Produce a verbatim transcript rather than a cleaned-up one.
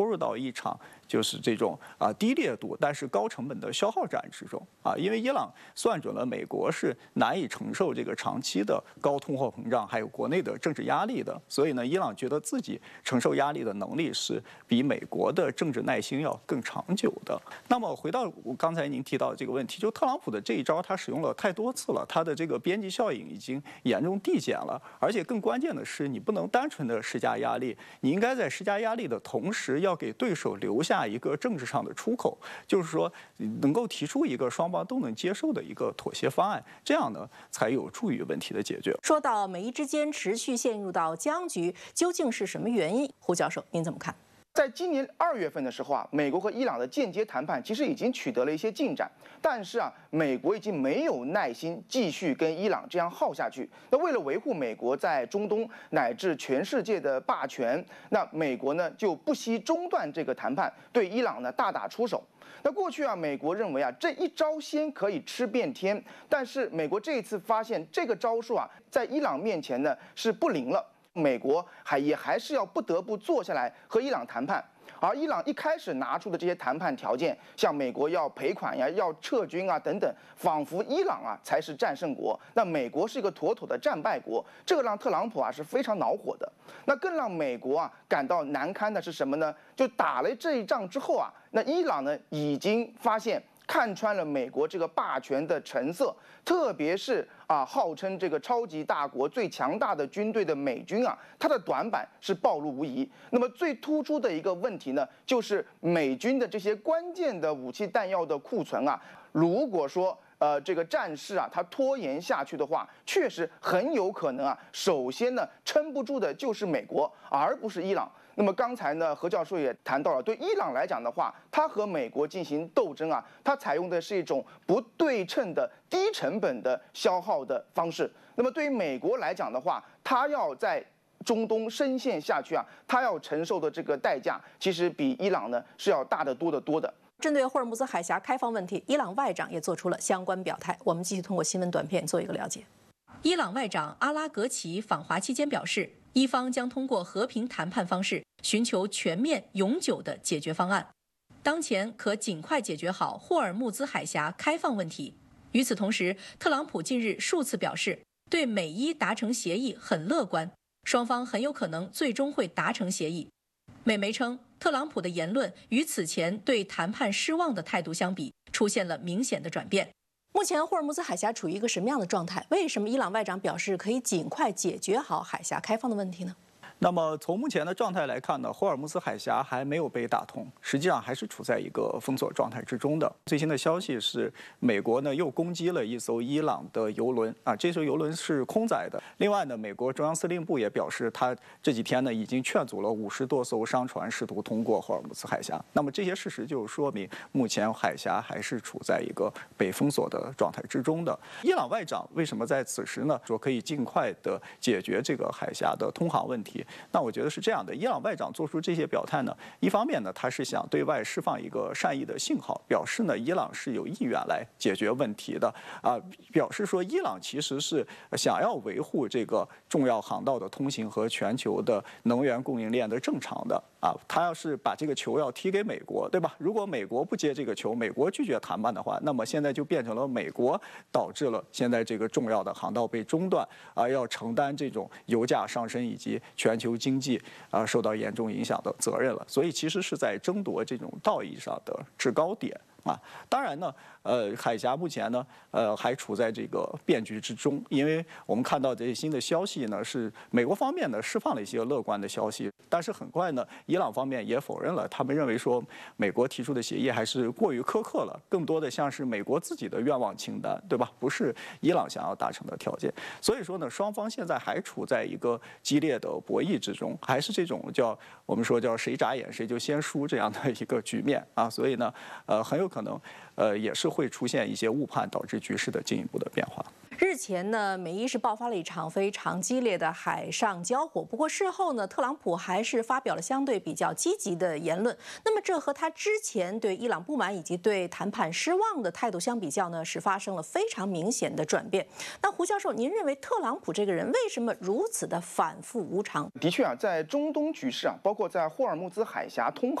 拖入到一场就是这种啊低烈度但是高成本的消耗战之中啊，因为伊朗算准了美国是难以承受这个长期的高通货膨胀还有国内的政治压力的，所以呢，伊朗觉得自己承受压力的能力是比美国的政治耐心要更长久的。那么回到刚才您提到的这个问题，就特朗普的这一招他使用了太多次了，他的这个边际效应已经严重递减了，而且更关键的是，你不能单纯的施加压力，你应该在施加压力的同时，要给对手留下一个政治上的出口，就是说能够提出一个双方都能接受的一个妥协方案，这样呢才有助于问题的解决。 说到美伊之间持续陷入到僵局，究竟是什么原因？胡教授，您怎么看？ 在今年二月份的时候啊，美国和伊朗的间接谈判其实已经取得了一些进展，但是啊，美国已经没有耐心继续跟伊朗这样耗下去。那为了维护美国在中东乃至全世界的霸权，那美国呢就不惜中断这个谈判，对伊朗呢大打出手。那过去啊，美国认为啊这一招鲜可以吃遍天，但是美国这一次发现这个招数啊，在伊朗面前呢是不灵了。美国还也还是要不得不坐下来和伊朗谈判，而伊朗一开始拿出的这些谈判条件，像美国要赔款呀、要撤军啊等等，仿佛伊朗啊才是战胜国，那美国是一个妥妥的战败国，这个让特朗普啊是非常恼火的。那更让美国啊感到难堪的是什么呢？就打了这一仗之后啊，那伊朗呢已经发现。看穿了美国这个霸权的成色，特别是啊，号称这个超级大国最强大的军队的美军啊，它的短板是暴露无遗。那么最突出的一个问题呢，就是美军的这些关键的武器弹药的库存啊，如果说呃这个战事啊它拖延下去的话，确实很有可能啊，首先呢撑不住的就是美国，而不是伊朗。那么刚才呢，何教授也谈到了，对伊朗来讲的话，它和美国进行斗争啊，它采用的是一种不对称的低成本的消耗的方式。那么对于美国来讲的话，它要在中东深陷下去啊，它要承受的这个代价，其实比伊朗呢是要大得多得多的。 针对霍尔木兹海峡开放问题，伊朗外长也做出了相关表态。我们继续通过新闻短片做一个了解。伊朗外长阿拉格齐访华期间表示，伊方将通过和平谈判方式寻求全面、永久的解决方案，当前可尽快解决好霍尔木兹海峡开放问题。与此同时，特朗普近日数次表示，对美伊达成协议很乐观，双方很有可能最终会达成协议。美媒称，特朗普的言论与此前对谈判失望的态度相比，出现了明显的转变。目前霍尔木兹海峡处于一个什么样的状态？为什么伊朗外长表示可以尽快解决好海峡开放的问题呢？ 那么从目前的状态来看呢，霍尔木兹海峡还没有被打通，实际上还是处在一个封锁状态之中的。最新的消息是，美国呢又攻击了一艘伊朗的油轮啊，这艘油轮是空载的。另外呢，美国中央司令部也表示，他这几天呢已经劝阻了五十多艘商船试图通过霍尔木兹海峡。那么这些事实就说明，目前海峡还是处在一个被封锁的状态之中的。伊朗外长为什么在此时呢说可以尽快的解决这个海峡的通航问题？那我觉得是这样的，伊朗外长做出这些表态呢，一方面呢，他是想对外释放一个善意的信号，表示呢，伊朗是有意愿来解决问题的啊，表示说伊朗其实是想要维护这个重要航道的通行和全球的能源供应链的正常的啊，他要是把这个球要踢给美国，对吧？如果美国不接这个球，美国拒绝谈判的话，那么现在就变成了美国导致了现在这个重要的航道被中断啊，要承担这种油价上升以及全球经济啊受到严重影响的责任了，所以其实是在争夺这种道义上的制高点啊。当然呢，呃，海峡目前呢，呃，还处在这个变局之中，因为我们看到这些新的消息呢，是美国方面呢释放了一些乐观的消息，但是很快呢，伊朗方面也否认了，他们认为说美国提出的协议还是过于苛刻了，更多的像是美国自己的愿望清单，对吧？不是伊朗想要达成的条件。所以说呢，双方现在还处在一个激烈的博弈之中，还是这种叫我们说叫谁眨眼谁就先输这样的一个局面啊。所以呢，呃，很有可能呃也是会出现一些误判，导致局势的进一步的变化。 日前呢，美伊是爆发了一场非常激烈的海上交火。不过事后呢，特朗普还是发表了相对比较积极的言论。那么这和他之前对伊朗不满以及对谈判失望的态度相比较呢，是发生了非常明显的转变。那胡教授，您认为特朗普这个人为什么如此的反复无常？ 的确啊，在中东局势啊，包括在霍尔木兹海峡通